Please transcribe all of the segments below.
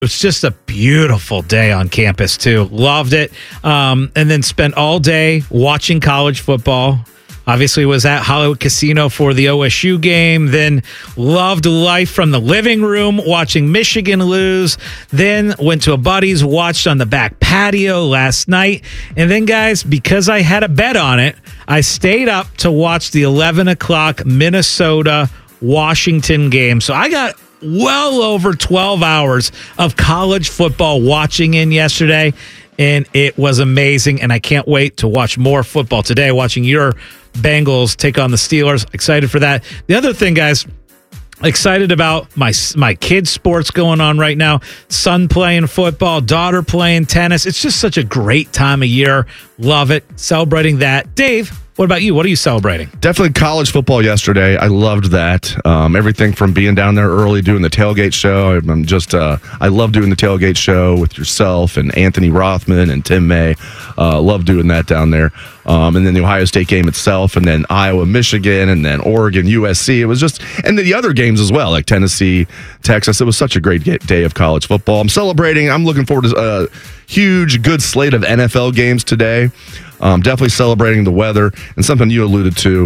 was just a beautiful day on campus, too. Loved it. And then spent all day watching college football. Obviously was at Hollywood Casino for the OSU game. Then loved life from the living room, watching Michigan lose. Then went to a buddy's, watched on the back patio last night. And then, guys, because I had a bet on it, I stayed up to watch the 11 o'clock Minnesota-Washington game. So I got well over 12 hours of college football watching in yesterday, and it was amazing. And I can't wait to watch more football today, watching your Bengals take on the Steelers. Excited for that. The other thing, guys, excited about my kids' sports going on right now. Son playing football, daughter playing tennis. It's just such a great time of year. Love it. Celebrating that. Dave, what about you? What are you celebrating? Definitely college football yesterday. I loved that. Everything from being down there early, doing the tailgate show. I love doing the tailgate show with yourself and Anthony Rothman and Tim May. Love doing that down there. And then the Ohio State game itself, and then Iowa, Michigan, and then Oregon, USC. It was just, and then the other games as well, like Tennessee, Texas. It was such a great day of college football. I'm celebrating. I'm looking forward to a huge, good slate of NFL games today. Definitely celebrating the weather, and something you alluded to.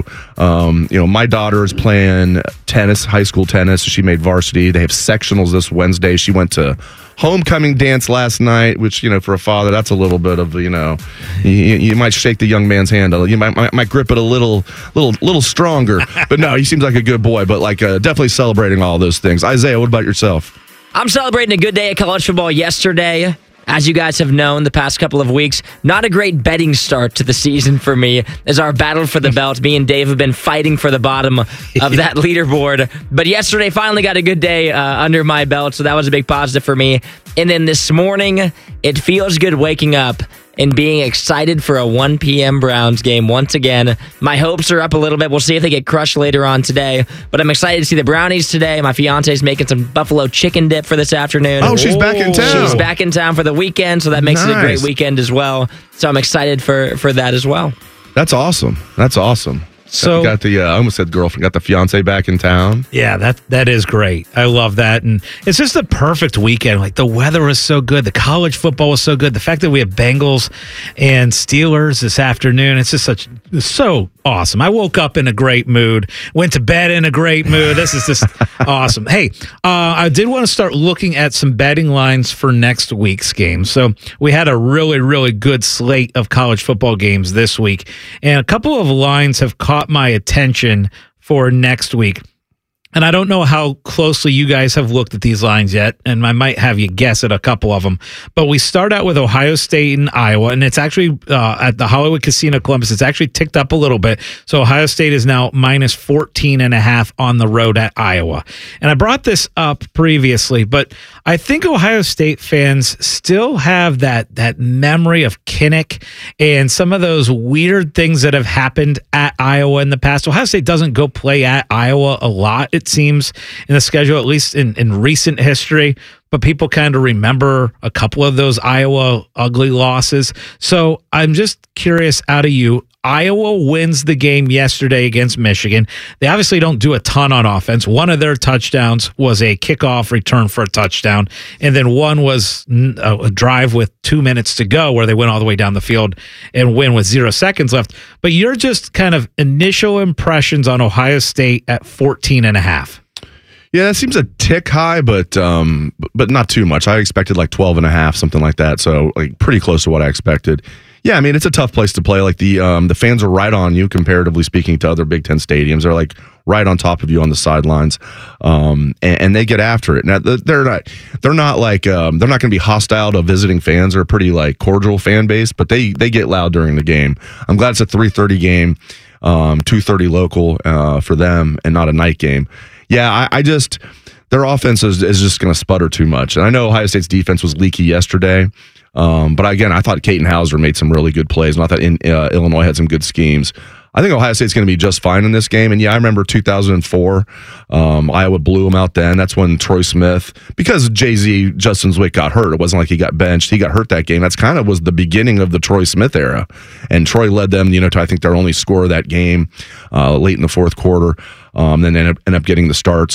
My daughter is playing tennis, high school tennis. She made varsity. They have sectionals this Wednesday. She went to homecoming dance last night, which, for a father, that's a little bit of, you might shake the young man's hand. You might grip it a little stronger. But no, he seems like a good boy. But definitely celebrating all those things. Isaiah, what about yourself? I'm celebrating a good day of college football yesterday. As you guys have known the past couple of weeks, not a great betting start to the season for me as our battle for the belt. Me and Dave have been fighting for the bottom of that leaderboard. But yesterday finally got a good day under my belt, so that was a big positive for me. And then this morning, it feels good waking up and being excited for a 1 p.m. Browns game once again. My hopes are up a little bit. We'll see if they get crushed later on today. But I'm excited to see the Brownies today. My fiance's making some buffalo chicken dip for this afternoon. Oh, she's back in town. She's back in town for the weekend, so that makes it a great weekend as well. So I'm excited for that as well. That's awesome. So got the I almost said girlfriend, got the fiance back in town. Yeah, that is great. I love that. And it's just the perfect weekend. Like, the weather was so good. The college football was so good. The fact that we have Bengals and Steelers this afternoon, it's so awesome. I woke up in a great mood, went to bed in a great mood. This is just awesome. Hey, I did want to start looking at some betting lines for next week's game. So we had a really, really good slate of college football games this week. And a couple of lines have caught my attention for next week. And I don't know how closely you guys have looked at these lines yet, and I might have you guess at a couple of them. But we start out with Ohio State and Iowa, and it's actually at the Hollywood Casino Columbus. It's actually ticked up a little bit. So Ohio State is now minus 14.5 on the road at Iowa. And I brought this up previously, but I think Ohio State fans still have that memory of Kinnick and some of those weird things that have happened at Iowa in the past. Ohio State doesn't go play at Iowa a lot, it seems, in the schedule, at least in recent history, but people kind of remember a couple of those Iowa ugly losses. So I'm just curious, out of you, Iowa wins the game yesterday against Michigan. They obviously don't do a ton on offense. One of their touchdowns was a kickoff return for a touchdown, and then one was a drive with 2 minutes to go where they went all the way down the field and win with 0 seconds left. But you're just kind of initial impressions on Ohio State at 14.5. Yeah, that seems a tick high, but not too much. I expected like 12.5, something like that. So pretty close to what I expected. Yeah, I mean, it's a tough place to play. Like the fans are right on you, comparatively speaking, to other Big Ten stadiums. They're like right on top of you on the sidelines, and they get after it. Now they're not going to be hostile to visiting fans. They're a pretty cordial fan base, but they get loud during the game. I'm glad it's a 3:30 game, 2:30 local for them, and not a night game. Yeah, I just their offense is just going to sputter too much. And I know Ohio State's defense was leaky yesterday. But again, I thought Caton Hauser made some really good plays, and I thought Illinois had some good schemes. I think Ohio State's going to be just fine in this game. And yeah, I remember 2004, Iowa blew them out then. That's when Troy Smith, because Jay-Z, Justin Zwick got hurt. It wasn't like he got benched. He got hurt that game. That's kind of was the beginning of the Troy Smith era. And Troy led them, to I think their only score of that game late in the fourth quarter. Then end up getting the starts.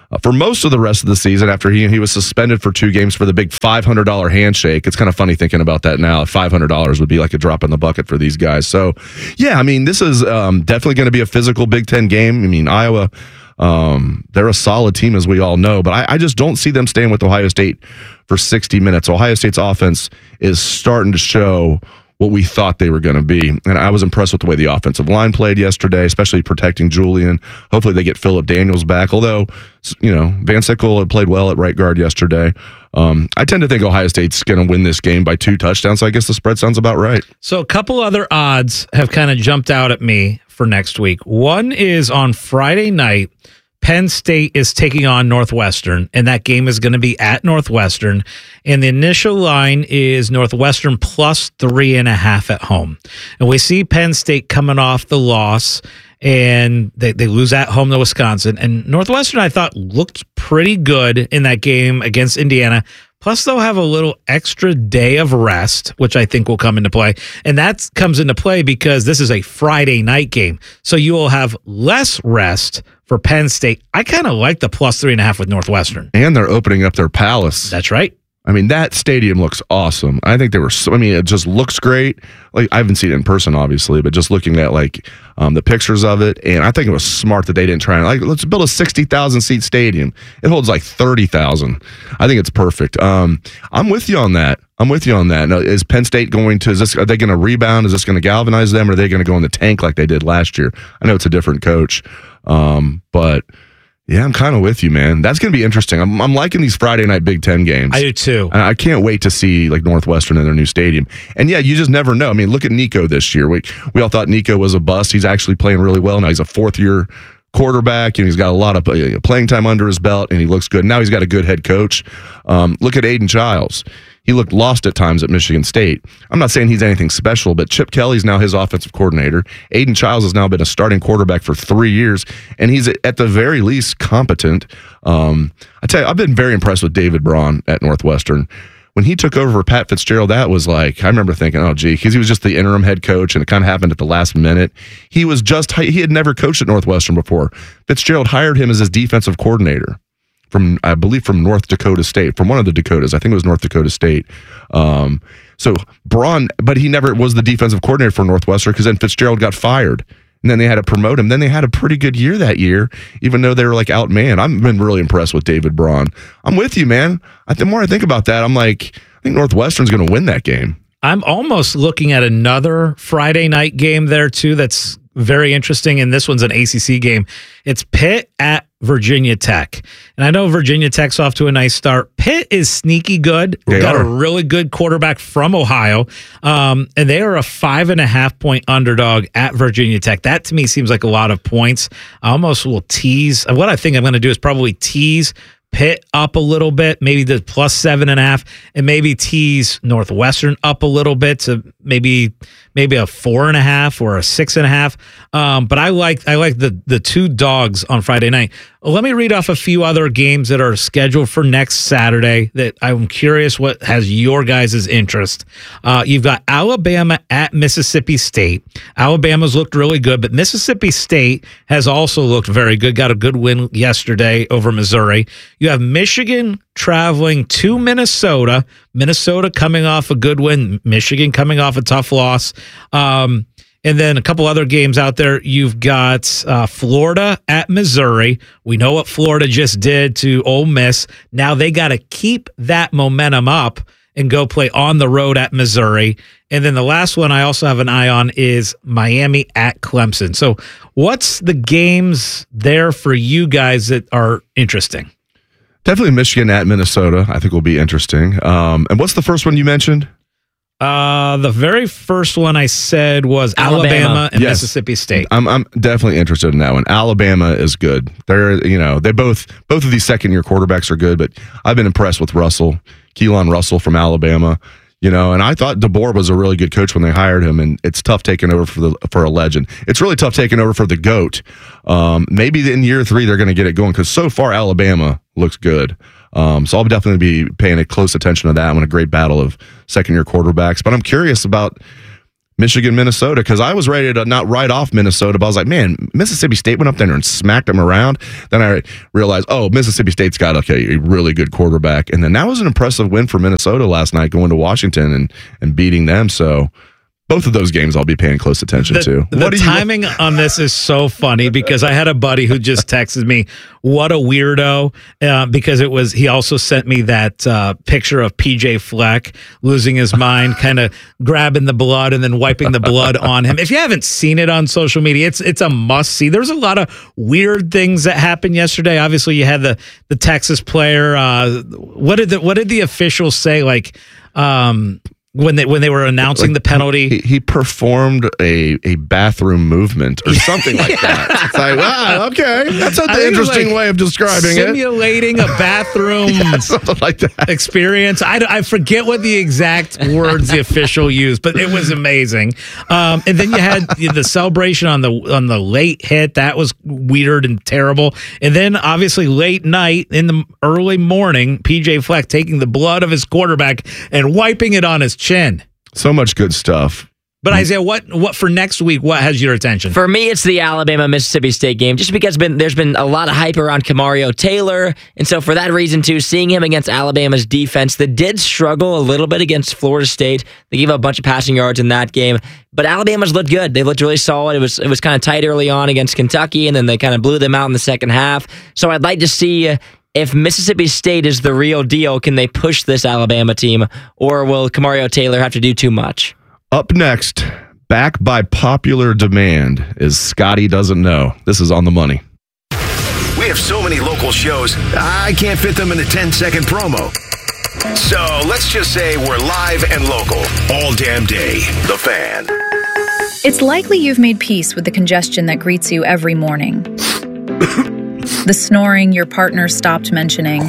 for most of the rest of the season after he was suspended for 2 games for the big $500 handshake. It's kind of funny thinking about that now. $500 would be like a drop in the bucket for these guys. So, yeah, I mean, this is definitely going to be a physical Big Ten game. I mean, Iowa, they're a solid team, as we all know, but I just don't see them staying with Ohio State for 60 minutes. Ohio State's offense is starting to show what we thought they were going to be. And I was impressed with the way the offensive line played yesterday, especially protecting Julian. Hopefully they get Philip Daniels back, although, Van Sickle had played well at right guard yesterday. I tend to think Ohio State's going to win this game by 2 touchdowns, so I guess the spread sounds about right. So a couple other odds have kind of jumped out at me for next week. One is on Friday night, Penn State is taking on Northwestern, and that game is going to be at Northwestern. And the initial line is Northwestern plus 3.5 at home. And we see Penn State coming off the loss, and they lose at home to Wisconsin. And Northwestern, I thought, looked pretty good in that game against Indiana. Plus, they'll have a little extra day of rest, which I think will come into play. And that comes into play because this is a Friday night game. So you will have less rest for Penn State. I kind of like the plus 3.5 with Northwestern. And they're opening up their Palace. That's right. I mean, that stadium looks awesome. I think it just looks great. Like, I haven't seen it in person, obviously, but just looking at the pictures of it, and I think it was smart that they didn't try and let's build a 60,000 seat stadium. It holds like 30,000. I think it's perfect. I'm with you on that. Now, is Penn State are they going to rebound? Is this going to galvanize them? Or are they going to go in the tank like they did last year? I know it's a different coach, but yeah, I'm kind of with you, man. That's going to be interesting. I'm liking these Friday night Big Ten games. I do too. And I can't wait to see Northwestern in their new stadium. And yeah, you just never know. I mean, look at Nico this year. We all thought Nico was a bust. He's actually playing really well now. He's a 4th-year quarterback, and he's got a lot of playing time under his belt, and he looks good. Now he's got a good head coach. Look at Aiden Childs. He looked lost at times at Michigan State. I'm not saying he's anything special, but Chip Kelly's now his offensive coordinator. Aiden Childs has now been a starting quarterback for 3 years, and he's at the very least competent. I tell you, I've been very impressed with David Braun at Northwestern. When he took over for Pat Fitzgerald, that was I remember thinking, oh, gee, because he was just the interim head coach, and it kind of happened at the last minute. He had never coached at Northwestern before. Fitzgerald hired him as his defensive coordinator. From North Dakota State, from one of the Dakotas. I think it was North Dakota State. So Braun, but he never was the defensive coordinator for Northwestern because then Fitzgerald got fired. And then they had to promote him. Then they had a pretty good year that year, even though they were outmanned. I've been really impressed with David Braun. I'm with you, man. The more I think about that, I'm I think Northwestern's going to win that game. I'm almost looking at another Friday night game there, too, that's very interesting, and this one's an ACC game. It's Pitt at Virginia Tech. And I know Virginia Tech's off to a nice start. Pitt is sneaky good. We've got a really good quarterback from Ohio, and they are a 5.5-point underdog at Virginia Tech. That, to me, seems like a lot of points. I almost will tease. What I think I'm going to do is probably tease Pitt up a little bit, maybe the plus 7.5, and maybe tease Northwestern up a little bit to maybe a 4.5 or a 6.5. But I like the 2 dogs on Friday night. Let me read off a few other games that are scheduled for next Saturday that I'm curious what has your guys' interest. You've got Alabama at Mississippi State. Alabama's looked really good, but Mississippi State has also looked very good. Got a good win yesterday over Missouri. You have Michigan traveling to Minnesota. Minnesota coming off a good win. Michigan coming off a tough loss. And then a couple other games out there. You've got Florida at Missouri. We know what Florida just did to Ole Miss. Now they got to keep that momentum up and go play on the road at Missouri. And then the last one I also have an eye on is Miami at Clemson. So what's the games there for you guys that are interesting? Definitely Michigan at Minnesota, I think will be interesting. And what's the first one you mentioned? The very first one I said was Alabama and Mississippi State. I'm definitely interested in that one. Alabama is good. They both of these second-year quarterbacks are good, but I've been impressed with Keelan Russell from Alabama. And I thought DeBoer was a really good coach when they hired him, and it's tough taking over for a legend. It's really tough taking over for the GOAT. Maybe in year 3 they're going to get it going because so far Alabama looks good. So I'll definitely be paying a close attention to that one. A great battle of second-year quarterbacks. But I'm curious about Michigan, Minnesota, because I was ready to not write off Minnesota, but I was like, man, Mississippi State went up there and smacked them around. Then I realized, Mississippi State's got a really good quarterback. And then that was an impressive win for Minnesota last night, going to Washington and beating them. So both of those games I'll be paying close attention to. The timing on this is so funny because I had a buddy who just texted me, what a weirdo, because he also sent me that picture of PJ Fleck losing his mind, kind of grabbing the blood and then wiping the blood on him. If you haven't seen it on social media, it's a must-see. There's a lot of weird things that happened yesterday. Obviously, you had the Texas player. What did the officials say? Like, when they were announcing the penalty, he performed a bathroom movement or something like that. It's like, wow, okay, that's an interesting way of describing simulating a bathroom something like that experience. I forget what the exact words the official used, but it was amazing. And then you had the celebration on the late hit. That was weird and terrible. And then obviously late night in the early morning, PJ Fleck taking the blood of his quarterback and wiping it on his chin. So much good stuff. But Isaiah, what for next week? What has your attention? For me, it's the Alabama-Mississippi State game, just because there's been a lot of hype around Kamario Taylor, and so for that reason too, seeing him against Alabama's defense that did struggle a little bit against Florida State. They gave up a bunch of passing yards in that game, but Alabama's looked good. They looked really solid. It was kind of tight early on against Kentucky, and then they kind of blew them out in the second half. So I'd like to see if Mississippi State is the real deal. Can they push this Alabama team, or will Kamario Taylor have to do too much? Up next, back by popular demand, is Scotty Doesn't Know. This is On the Money. We have so many local shows, I can't fit them in a 10-second promo. So let's just say we're live and local all damn day. The Fan. It's likely you've made peace with the congestion that greets you every morning. The snoring your partner stopped mentioning.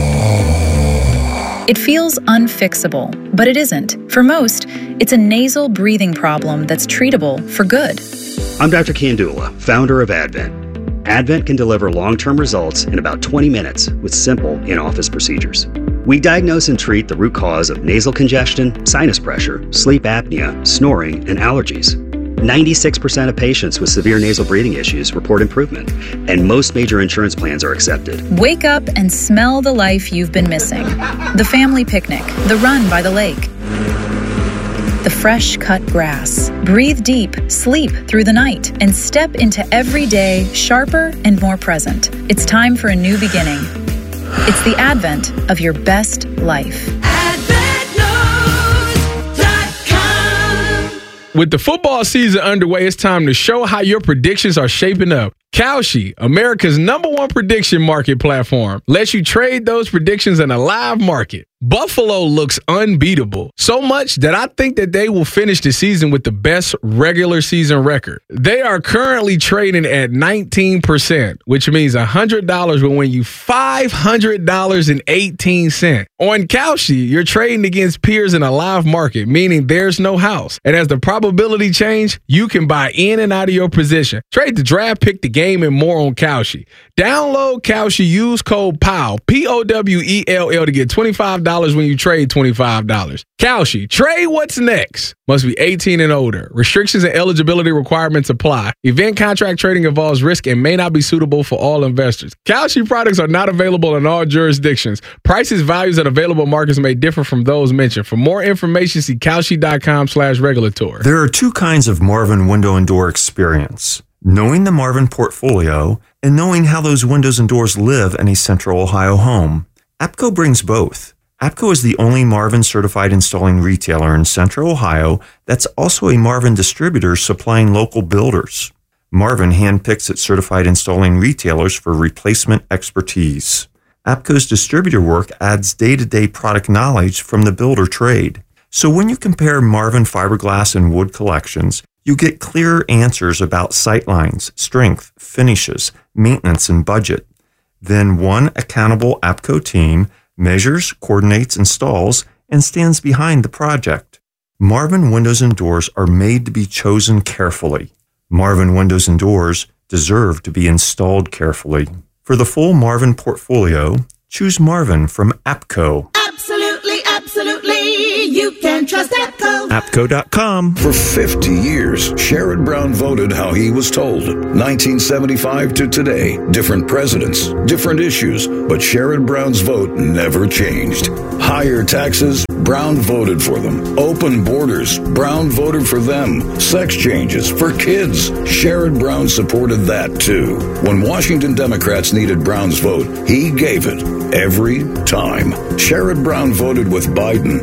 It feels unfixable, but it isn't. For most, it's a nasal breathing problem that's treatable for good. I'm Dr. Kandula, founder of Advent. Advent can deliver long-term results in about 20 minutes with simple in-office procedures. We diagnose and treat the root cause of nasal congestion, sinus pressure, sleep apnea, snoring, and allergies. 96% of patients with severe nasal breathing issues report improvement, and most major insurance plans are accepted. Wake up and smell the life you've been missing. The family picnic, the run by the lake, the fresh cut grass. Breathe deep, sleep through the night, and step into every day sharper and more present. It's time for a new beginning. It's the advent of your best life. With the football season underway, it's time to show how your predictions are shaping up. Kalshi, America's #1 prediction market platform, lets you trade those predictions in a live market. Buffalo looks unbeatable, so much that I think that they will finish the season with the best regular season record. They are currently trading at 19%, which means $100 will win you $500.18. On Kalshi, you're trading against peers in a live market, meaning there's no house. And as the probability change, you can buy in and out of your position. Trade the draft, pick the game, and more on Kalshi. Download Kalshi, use code POWELL, POWELL, to get $25 when you trade $25. Kalshi, trade what's next. Must be 18 and older. Restrictions and eligibility requirements apply. Event contract trading involves risk and may not be suitable for all investors. Kalshi products are not available in all jurisdictions. Prices, values, and available markets may differ from those mentioned. For more information, see Kalshi.com/regulatory. There are two kinds of Marvin window and door experience: knowing the Marvin portfolio and knowing how those windows and doors live in a Central Ohio home. APCO brings both. APCO is the only Marvin certified installing retailer in Central Ohio that's also a Marvin distributor supplying local builders. Marvin handpicks its certified installing retailers for replacement expertise. APCO's distributor work adds day-to-day product knowledge from the builder trade. So when you compare Marvin fiberglass and wood collections, you get clearer answers about sightlines, strength, finishes, maintenance, and budget. Then one accountable APCO team measures, coordinates, installs, and stands behind the project. Marvin windows and doors are made to be chosen carefully. Marvin windows and doors deserve to be installed carefully. For the full Marvin portfolio, choose Marvin from APCO. Absolutely, absolutely. Absolutely, you can trust APCO. APCO.com. For 50 years, Sherrod Brown voted how he was told. 1975 to today, different presidents, different issues, but Sherrod Brown's vote never changed. Higher taxes, Brown voted for them. Open borders, Brown voted for them. Sex changes for kids, Sherrod Brown supported that too. When Washington Democrats needed Brown's vote, he gave it every time. Sherrod Brown voted with Biden,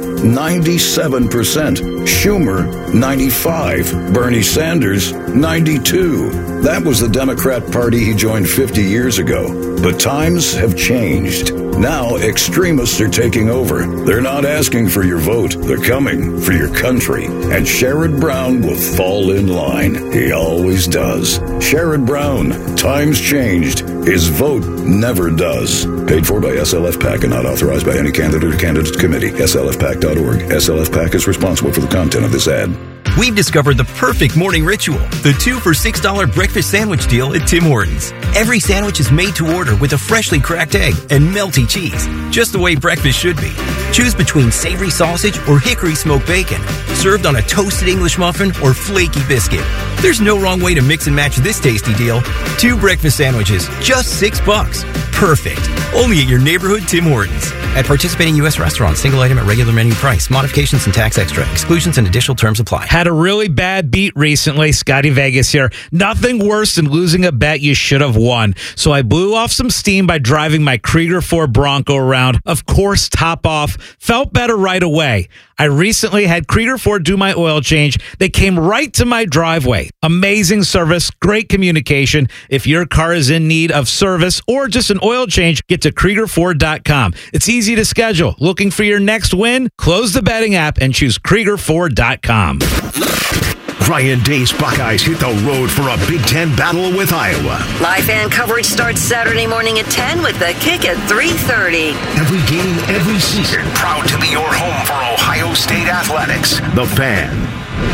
97%. Schumer, 95%. Bernie Sanders, 92%. That was the Democrat Party he joined 50 years ago. But times have changed. Now extremists are taking over. They're not asking for your vote. They're coming for your country. And Sherrod Brown will fall in line. He always does. Sherrod Brown. Times changed. His vote never does. Paid for by SLF PAC and not authorized by any candidate or candidates committee. SLFPAC.org. SLF PAC is responsible for the content of this ad. We've discovered the perfect morning ritual, the 2 for $6 breakfast sandwich deal at Tim Hortons. Every sandwich is made to order with a freshly cracked egg and melty cheese, just the way breakfast should be. Choose between savory sausage or hickory smoked bacon, served on a toasted English muffin or flaky biscuit. There's no wrong way to mix and match this tasty deal. 2 breakfast sandwiches, just $6. Perfect. Only at your neighborhood Tim Hortons. At participating U.S. restaurants, single item at regular menu price. Modifications and tax extra. Exclusions and additional terms apply. Had a really bad beat recently. Scotty Vegas here. Nothing worse than losing a bet you should have won. So I blew off some steam by driving my Krieger 4 Bronco around. Of course, top off. Felt better right away. I recently had Krieger 4 do my oil change. They came right to my driveway. Amazing service, great communication. If your car is in need of service or just an oil change, get to Krieger4.com. It's easy to schedule. Looking for your next win? Close the betting app and choose Krieger4.com. Ryan Day's Buckeyes hit the road for a Big Ten battle with Iowa. Live fan coverage starts Saturday morning at 10 with the kick at 3:30. Every game, every season, proud to be your home for Ohio State athletics. The Fan.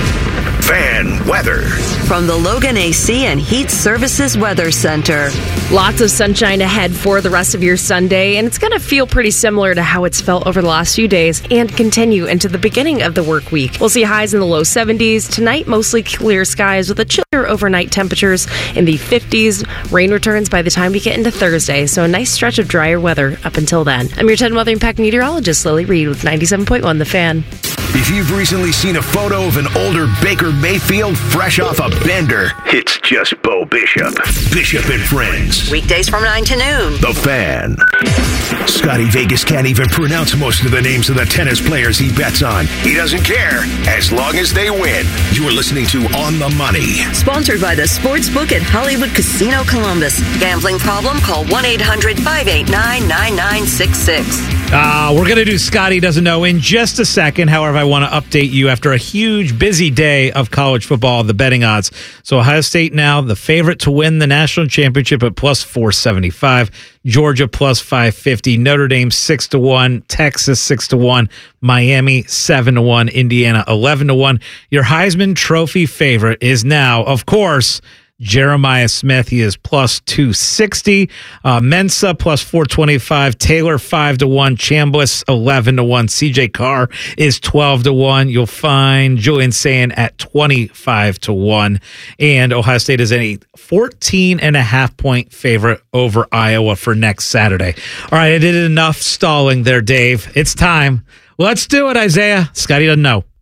Fan weather. From the Logan AC and Heat Services Weather Center. Lots of sunshine ahead for the rest of your Sunday, and it's going to feel pretty similar to how it's felt over the last few days and continue into the beginning of the work week. We'll see highs in the low 70s. Tonight, mostly clear skies with a chillier overnight temperatures in the 50s. Rain returns by the time we get into Thursday, so a nice stretch of drier weather up until then. I'm your 10 Weather Impact meteorologist, Lily Reed, with 97.1 The Fan. If you've recently seen a photo of an older Baker Mayfield fresh off a bender, it's just Bo Bishop. Bishop and Friends. Weekdays from 9 to noon. The Fan. Scotty Vegas can't even pronounce most of the names of the tennis players he bets on. He doesn't care, as long as they win. You are listening to On the Money. Sponsored by the Sportsbook at Hollywood Casino Columbus. Gambling problem? Call 1-800-589-9966. We're going to do Scotty Doesn't Know in just a second. However, I want to update you after a huge, busy day of college football, the betting odds. So Ohio State now the favorite to win the national championship at plus 475. Georgia plus 550. Notre Dame 6-1. Texas 6-1. Miami 7-1. Indiana 11-1. Your Heisman Trophy favorite is now, of course, Jeremiah Smith. He is plus 260. Mensa plus 425. Taylor 5-1. Chambliss 11-1. CJ Carr is 12-1. You'll find Julian Sayin at 25-1. And Ohio State is a 14.5 point favorite over Iowa for next Saturday. All right, I did enough stalling there, Dave. It's time. Let's do it, Isaiah. Scotty doesn't know.